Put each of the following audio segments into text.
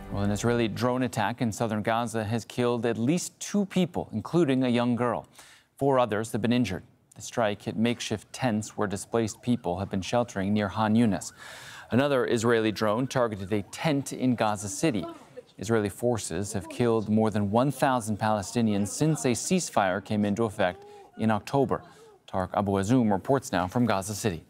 Well, an Israeli drone attack in southern Gaza has killed at least 2 people, including a young girl. 4 others have been injured. The strike hit makeshift tents where displaced people have been sheltering near Han Yunis. Another Israeli drone targeted a tent in Gaza City. Israeli forces have killed more than 1,000 Palestinians since a ceasefire came into effect in October. Tarek Abu Azoum reports now from Gaza City.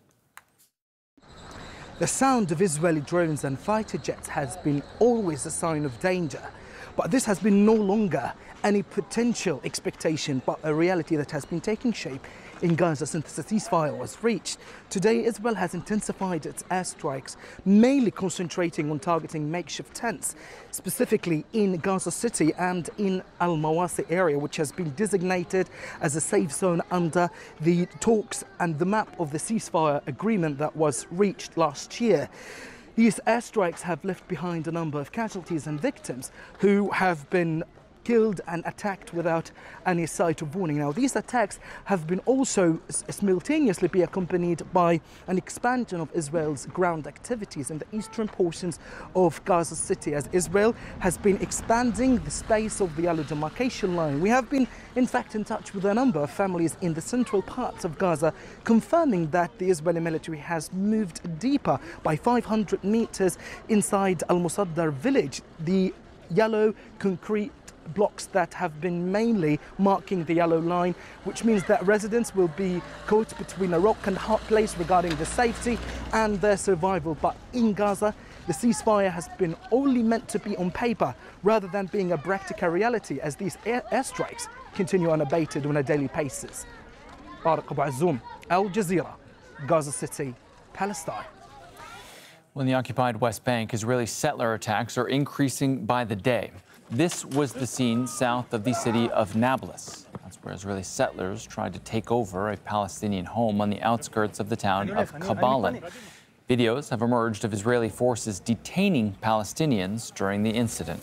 The sound of Israeli drones and fighter jets has been always a sign of danger. But this has been no longer any potential expectation, but a reality that has been taking shape in Gaza since the ceasefire was reached. Today, Israel has intensified its airstrikes, mainly concentrating on targeting makeshift tents, specifically in Gaza City and in Al-Mawasi area, which has been designated as a safe zone under the talks and the map of the ceasefire agreement that was reached last year. These airstrikes have left behind a number of casualties and victims who have been killed and attacked without any sight of warning. Now, these attacks have been also simultaneously be accompanied by an expansion of Israel's ground activities in the eastern portions of Gaza City, as Israel has been expanding the space of the yellow demarcation line. We have been, in fact, in touch with a number of families in the central parts of Gaza, confirming that the Israeli military has moved deeper by 500 meters inside Al-Musaddar village. The yellow concrete blocks that have been mainly marking the yellow line, which means that residents will be caught between a rock and a hard place regarding their safety and their survival. But in Gaza, the ceasefire has been only meant to be on paper rather than being a practical reality, as these airstrikes continue unabated on a daily basis. Tarek Abu Azoum, Al Jazeera, Gaza City, Palestine. Well, in the occupied West Bank, Israeli settler attacks are increasing by the day. This was the scene south of the city of Nablus. That's where Israeli settlers tried to take over a Palestinian home on the outskirts of the town of Kabalan. Videos have emerged of Israeli forces detaining Palestinians during the incident.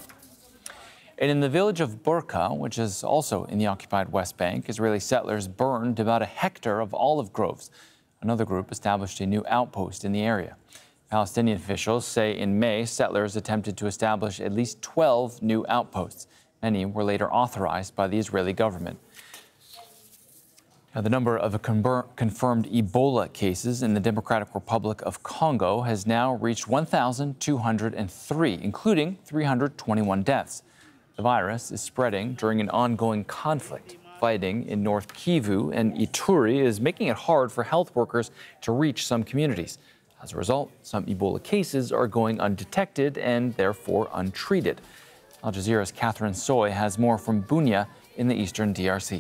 And in the village of Burqa, which is also in the occupied West Bank, Israeli settlers burned about a hectare of olive groves. Another group established a new outpost in the area. Palestinian officials say in May, settlers attempted to establish at least 12 new outposts. Many were later authorized by the Israeli government. Now, the number of confirmed Ebola cases in the Democratic Republic of Congo has now reached 1,203, including 321 deaths. The virus is spreading during an ongoing conflict. Fighting in North Kivu and Ituri is making it hard for health workers to reach some communities. As a result, some Ebola cases are going undetected and therefore untreated. Al Jazeera's Catherine Soy has more from Bunia in the eastern DRC.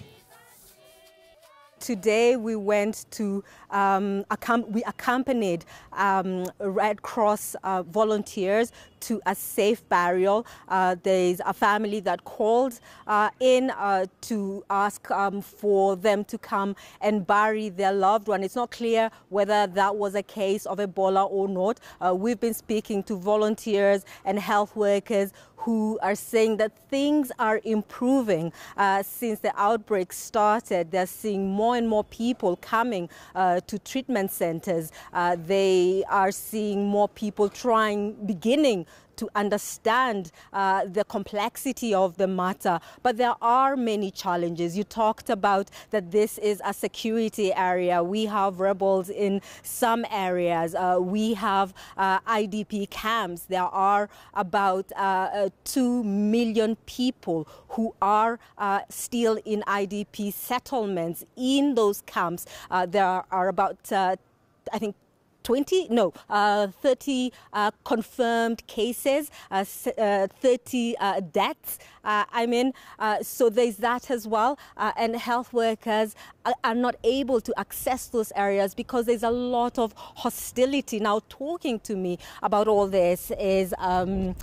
Today we went to, we accompanied Red Cross volunteers to a safe burial. There's a family that called in to ask for them to come and bury their loved one. It's not clear whether that was a case of Ebola or not. We've been speaking to volunteers and health workers who are saying that things are improving since the outbreak started. They're seeing more and more people coming to treatment centers. They are seeing more people beginning to understand the complexity of the matter. But there are many challenges. You talked about that this is a security area. We have rebels in some areas. We have IDP camps. There are about 2 million people who are still in IDP settlements. In those camps, there are about, I think, 30 confirmed cases, 30 deaths. So there's that as well. And health workers are not able to access those areas because there's a lot of hostility. Now, talking to me about all this is Aime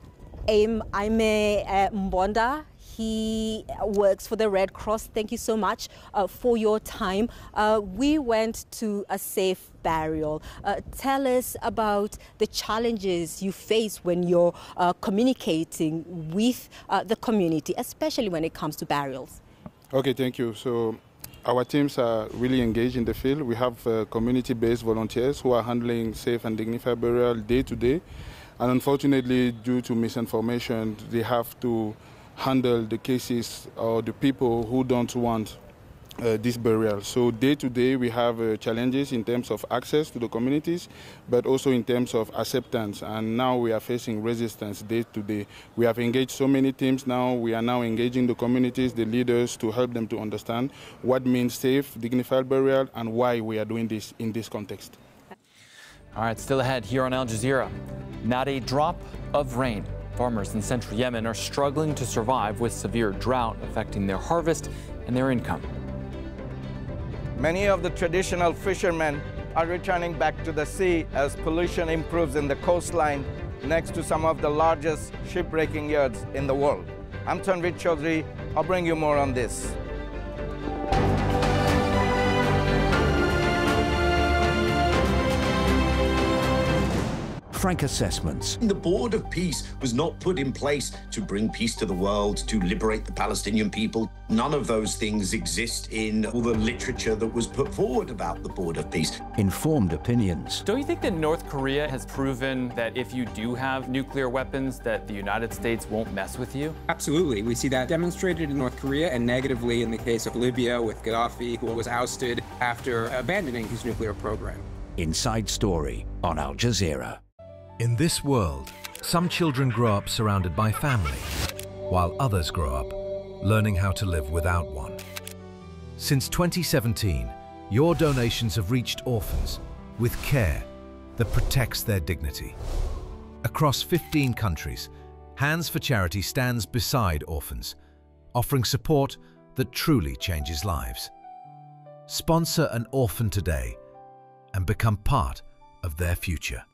Mbonda. He works for the Red Cross. Thank you so much for your time. We went to a safe burial. Tell us about the challenges you face when you're communicating with the community, especially when it comes to burials. Okay, thank you. So our teams are really engaged in the field. We have community-based volunteers who are handling safe and dignified burial day to day. And unfortunately, due to misinformation, they have to handle the cases or the people who don't want this burial. So day to day we have challenges in terms of access to the communities, but also in terms of acceptance. And now we are facing resistance day to day. We have engaged so many teams now. We are now engaging the communities, the leaders, to help them to understand what means safe, dignified burial and why we are doing this in this context. All right, still ahead here on Al Jazeera. Not a drop of rain. Farmers in central Yemen are struggling to survive with severe drought affecting their harvest and their income. Many of the traditional fishermen are returning back to the sea as pollution improves in the coastline next to some of the largest shipbreaking yards in the world. I'm Tanvir Chaudhry. I'll bring you more on this. Frank Assessments. The Board of Peace was not put in place to bring peace to the world, to liberate the Palestinian people. None of those things exist in all the literature that was put forward about the Board of Peace. Informed opinions. Don't you think that North Korea has proven that if you do have nuclear weapons, that the United States won't mess with you? Absolutely. We see that demonstrated in North Korea and negatively in the case of Libya with Gaddafi, who was ousted after abandoning his nuclear program. Inside Story on Al Jazeera. In this world, some children grow up surrounded by family, while others grow up learning how to live without one. Since 2017, your donations have reached orphans with care that protects their dignity. Across 15 countries, Hands for Charity stands beside orphans, offering support that truly changes lives. Sponsor an orphan today and become part of their future.